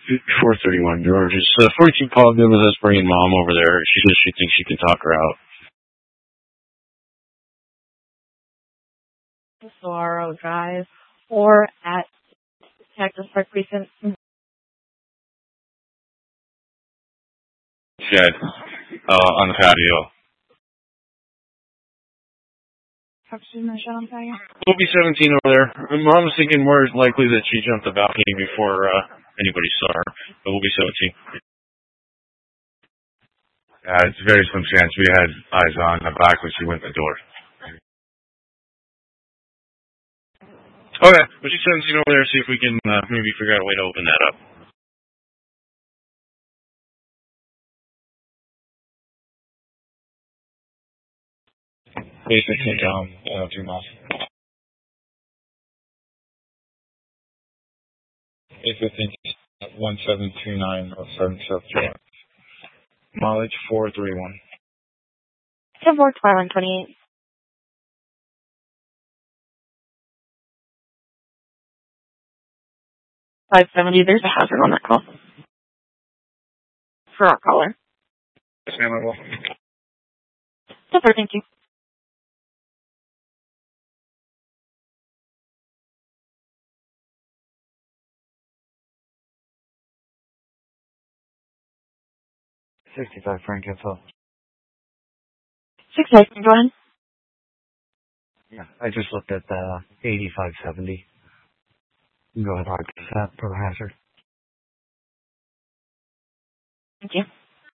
431 George. It's 42 Paul good with us bringing Mom over there. She says she thinks she can talk her out. Saguaro Drive or at Cactus Park Precinct. Shed on the patio. We'll be 17 over there. Mom was thinking more likely that she jumped the balcony before anybody saw her, but we'll be 17. It's a very slim chance. We had eyes on the back when she went to the door. Okay, we'll be 17 over there, see if we can maybe figure out a way to open that up. Basically down 2 miles. 815 1729 or 773. Mileage 431. 10-4, 2128. 570, there's a hazard on that call. For our caller. Yes, ma'am, I will. Super, thank you. $65 Frank Hill. 6 nights, go ahead. Yeah, I just looked at 8570. Go ahead, hard that for the hazard. Thank you.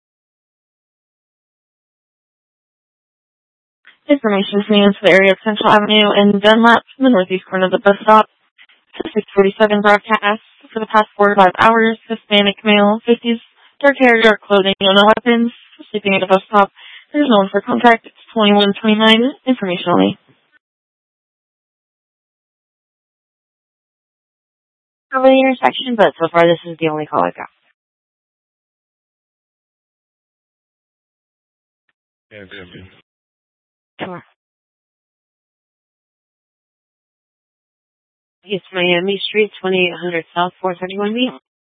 Information is needed for the area of Central Avenue and Dunlap, the northeast corner of the bus stop. 647 broadcast for the past 4 to 5 hours. Hispanic male, 50s, dark hair, dark clothing, no weapons, sleeping at a bus stop. There's no one for contact. It's 2129. Information only. Over the intersection, but so far this is the only call I got. Yeah, good. Sure. East Miami Street, 2800 South, 431B.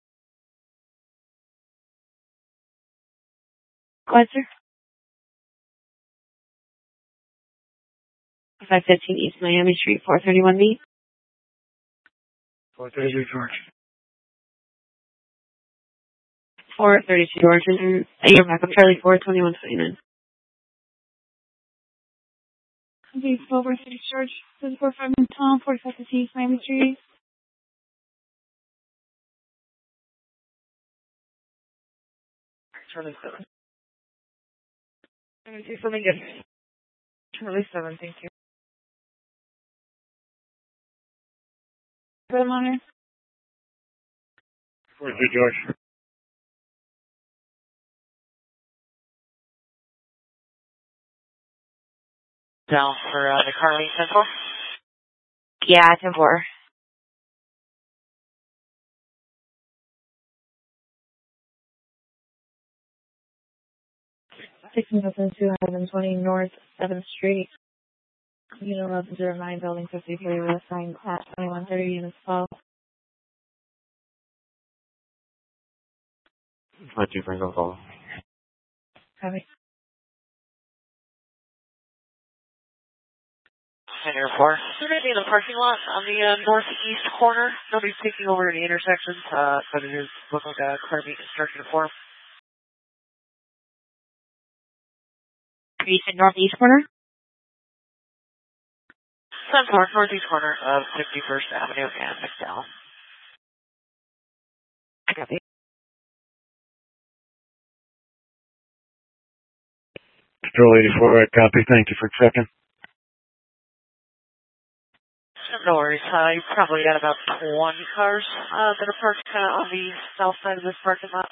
Go ahead, sir. 515 East Miami Street, 431B. 432 George. 432 George, and you're back up Charlie 42129. Okay, 446 George, 45 Tom, 45 East Miami Street. Charlie 7. Let me see something good. Charlie 7, thank you. Good morning. 42 George. Down for the Carly 10-4? Yeah, 10-4. North 7th Street. Unit 1109, Building 53, with assigned at 2130, Unit 12. 52 Frank Hill. Copy. Center 4. They're going to be in the parking lot on the northeast corner. Nobody's taking over any intersections, but it is looking like a clear meet instruction form. You said northeast corner? 7th northeast corner of 51st Avenue and McDowell. Copy. Control 84, right, copy. Thank you for checking. No worries. You probably got about 20 cars that are parked kind of on the south side of this parking lot.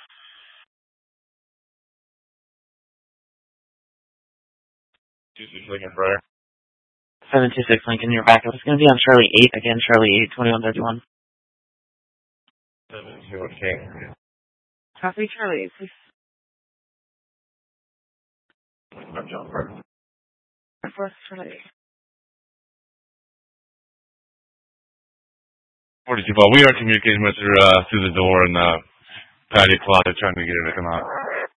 Lincoln, brother. 726 Lincoln, you're back. It's going to be on Charlie 8 again. Charlie 8, 2131. 728. Copy, Charlie 8, please. I'm John Burton. Charlie 8. 42 ball. We are communicating with her through the door, and Patio Plaza trying to get her to come out.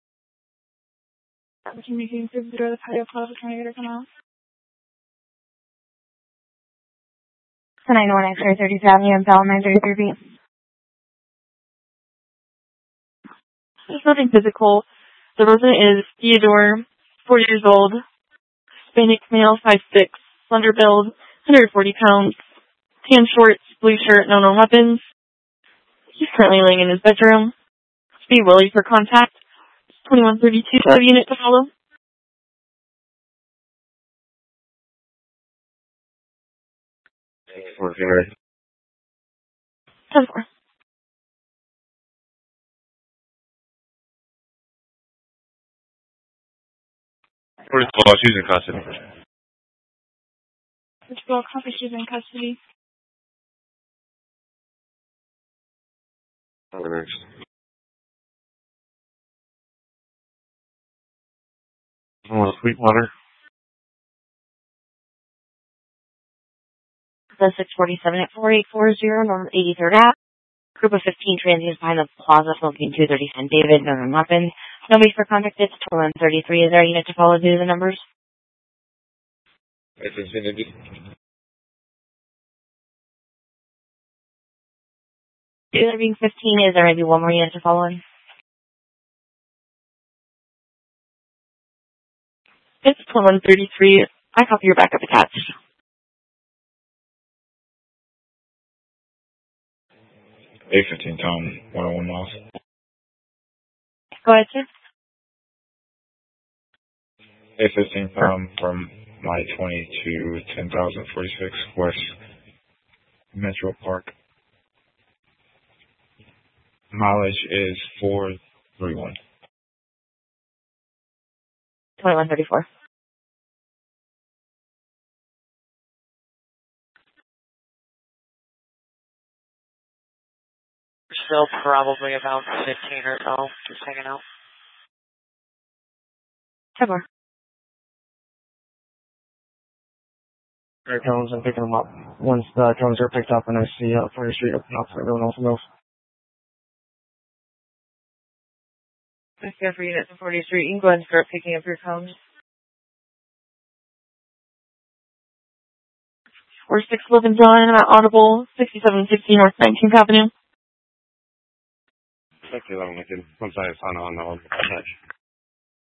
Opportunity through the door of the patio plaza trying to get her to come out. 919 30th Avenue and Bell 933B. There's nothing physical. The resident is Theodore, 40 years old, Hispanic male, 5'6", slender build, 140 pounds, tan shorts, blue shirt, no known weapons. He's currently laying in his bedroom. Be willing for contact. 2132 unit to follow. Working ready. 10-4. What is the law? She's in custody. Which girl copy she's in custody. Next. Sweetwater. The 647 at 4840 North 83rd Ave. Group of 15 transients behind the plaza smoking 230 San David, no known weapons. Nobody for contact. It's 2133. Is there a unit to follow due to the numbers? There being 15, is there maybe one more unit to follow in? It's 2133. I copy your backup attached. A15 Tom, 101 miles. Go ahead, sir. A15 Tom from my 20 to 10,046 West Metro Park. Mileage is 431. 2134. Still probably about 15 or so, just hanging out. 10-4. Great drones and picking them up. Once the drones are picked up and I see Fire Street open up, everyone else knows. Thank you for unit to 40th Street. You can go ahead and start picking up your cones. 4611 John at Audible, 6760 North 19th Avenue. 6111, once I sign on, I'll attach.